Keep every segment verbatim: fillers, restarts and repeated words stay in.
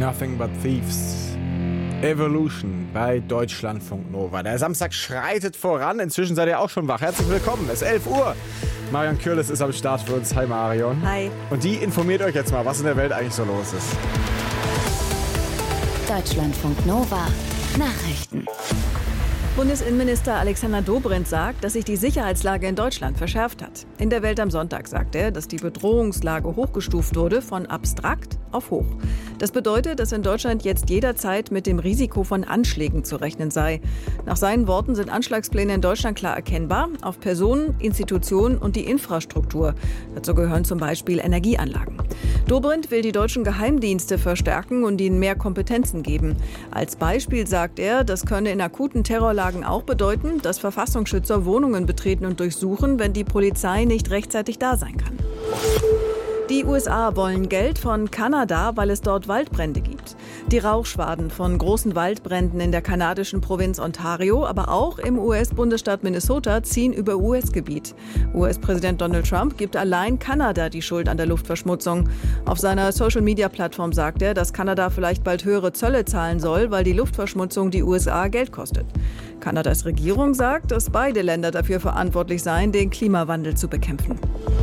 Nothing but Thieves. Evolution bei Deutschlandfunk Nova. Der Samstag schreitet voran. Inzwischen seid ihr auch schon wach. Herzlich willkommen. Es ist elf Uhr. Marion Kürles ist am Start für uns. Hi Marion. Hi. Und die informiert euch jetzt mal, was in der Welt eigentlich so los ist. Deutschlandfunk Nova. Nachrichten. Bundesinnenminister Alexander Dobrindt sagt, dass sich die Sicherheitslage in Deutschland verschärft hat. In der Welt am Sonntag sagt er, dass die Bedrohungslage hochgestuft wurde von abstrakt auf hoch. Das bedeutet, dass in Deutschland jetzt jederzeit mit dem Risiko von Anschlägen zu rechnen sei. Nach seinen Worten sind Anschlagspläne in Deutschland klar erkennbar auf Personen, Institutionen und die Infrastruktur. Dazu gehören zum Beispiel Energieanlagen. Dobrindt will die deutschen Geheimdienste verstärken und ihnen mehr Kompetenzen geben. Als Beispiel sagt er, das könne in akuten Terrorlagen auch bedeuten, dass Verfassungsschützer Wohnungen betreten und durchsuchen, wenn die Polizei nicht rechtzeitig da sein kann. Die U S A wollen Geld von Kanada, weil es dort Waldbrände gibt. Die Rauchschwaden von großen Waldbränden in der kanadischen Provinz Ontario, aber auch im U S-Bundesstaat Minnesota ziehen über U S-Gebiet. U S-Präsident Donald Trump gibt allein Kanada die Schuld an der Luftverschmutzung. Auf seiner Social-Media-Plattform sagt er, dass Kanada vielleicht bald höhere Zölle zahlen soll, weil die Luftverschmutzung die U S A Geld kostet. Kanadas Regierung sagt, dass beide Länder dafür verantwortlich seien, den Klimawandel zu bekämpfen.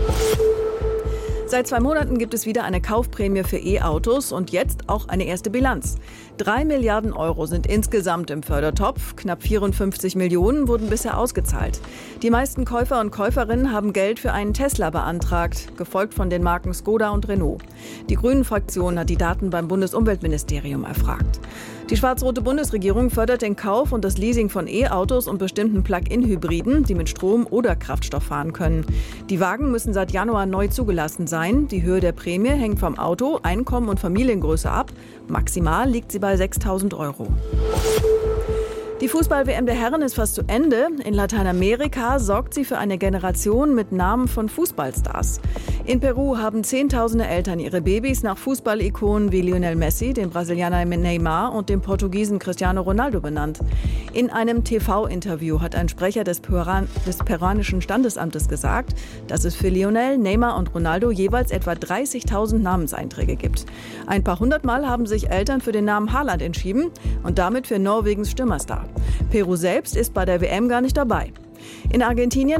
Seit zwei Monaten gibt es wieder eine Kaufprämie für E-Autos und jetzt auch eine erste Bilanz. Drei Milliarden Euro sind insgesamt im Fördertopf. Knapp vierundfünfzig Millionen wurden bisher ausgezahlt. Die meisten Käufer und Käuferinnen haben Geld für einen Tesla beantragt, gefolgt von den Marken Skoda und Renault. Die Grünen-Fraktion hat die Daten beim Bundesumweltministerium erfragt. Die schwarz-rote Bundesregierung fördert den Kauf und das Leasing von E-Autos und bestimmten Plug-in-Hybriden, die mit Strom oder Kraftstoff fahren können. Die Wagen müssen seit Januar neu zugelassen sein. Die Höhe der Prämie hängt vom Auto, Einkommen und Familiengröße ab. Maximal liegt sie bei sechstausend Euro. Die Fußball-W M der Herren ist fast zu Ende. In Lateinamerika sorgt sie für eine Generation mit Namen von Fußballstars. In Peru haben Zehntausende Eltern ihre Babys nach Fußballikonen wie Lionel Messi, dem Brasilianer Neymar und dem Portugiesen Cristiano Ronaldo benannt. In einem T V-Interview hat ein Sprecher des, Peruan- des peruanischen Standesamtes gesagt, dass es für Lionel, Neymar und Ronaldo jeweils etwa dreißigtausend Namenseinträge gibt. Ein paar hundertmal haben sich Eltern für den Namen Haaland entschieden und damit für Norwegens Stürmerstar. Peru selbst ist bei der W M gar nicht dabei. In Argentinien